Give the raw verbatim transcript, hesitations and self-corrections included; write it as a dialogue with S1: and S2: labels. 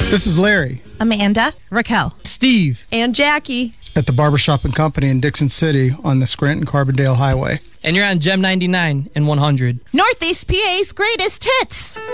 S1: This is Larry.
S2: Amanda.
S3: Raquel.
S1: Steve.
S3: And Jackie.
S1: At the Barbershop and Company in Dixon City on the Scranton-Carbondale Highway.
S4: And you're on Gem ninety-nine and one hundred.
S2: Northeast P A's greatest hits.